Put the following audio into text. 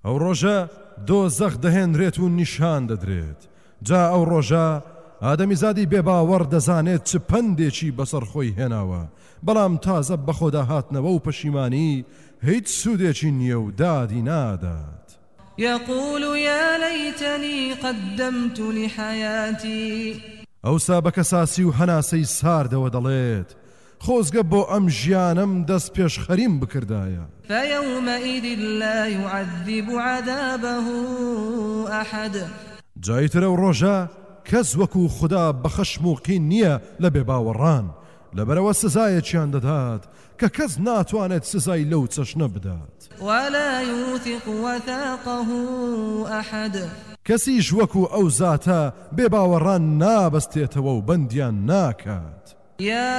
ئەو ڕۆژە دۆزەخ دەهێنرێت و نیشان دەدرێت. جا ئەو ڕۆژە ئادەمیزادی بێباوەڕ دەزانێت چ پندێکی بەسەر خۆی هێناوە، بەڵام تازە بەخۆدا هاتنەوە و پەشیمانی هیچ سوودێکی نییە و دادی نادات. يقول يا ليتني قدمت لحياتي ئەوسا بە کەساسی و هەناسەی ساردەوە دەڵێت خۆزگە بۆ ئەم ژیانم دەست پێش خەریم بکردایە. فيومئذ لا يعذب عذابه أحد. جایترە و ڕۆژە کەس وەکو خوددا بە خەشم و قین نییە لە بێباوەڕان، لەبەرەوە سزایەکیان دەدات کە کەس ناتوانێت سزای لەو چەشنە بدات. ولا يوثق وثاقه أحد. کەسیش وەکو ئەو زاتە بێباوەڕان نابەستێتەوە و بەندیان ناکات.